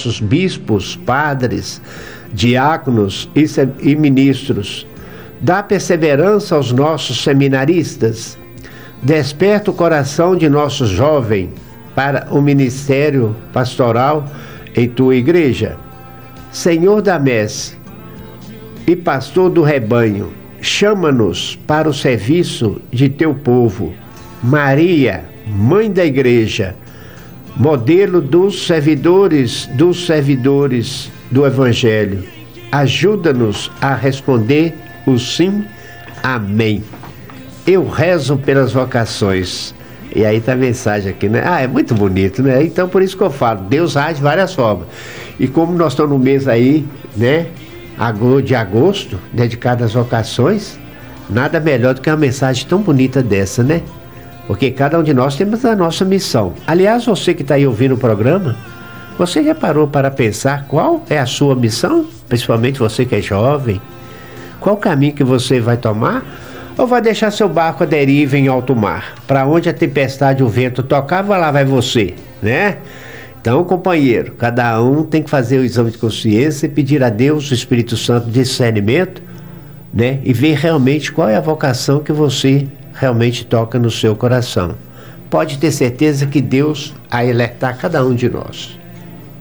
nossos bispos, padres, diáconos e ministros. Dá perseverança aos nossos seminaristas. Desperta o coração de nossos jovens para o ministério pastoral em tua igreja. Senhor da messe e pastor do rebanho, chama-nos para o serviço de teu povo. Maria, mãe da igreja, modelo dos servidores do evangelho, ajuda-nos a responder o sim, amém. Eu rezo pelas vocações. E aí tá a mensagem aqui, né? É muito bonito, né? Então por isso que eu falo, Deus age de várias formas. E como nós estamos no mês aí, né, de agosto, dedicado às vocações, nada melhor do que uma mensagem tão bonita dessa, né? Porque cada um de nós temos a nossa missão. Aliás, você que está aí ouvindo o programa, você já parou para pensar qual é a sua missão? Principalmente você que é jovem. Qual o caminho que você vai tomar? Ou vai deixar seu barco à deriva em alto mar? Para onde a tempestade e o vento tocava, lá vai você, né? Então, companheiro, cada um tem que fazer o exame de consciência e pedir a Deus, o Espírito Santo, discernimento, né? E ver realmente qual é a vocação que você realmente toca no seu coração. Pode ter certeza que Deus vai alertar cada um de nós.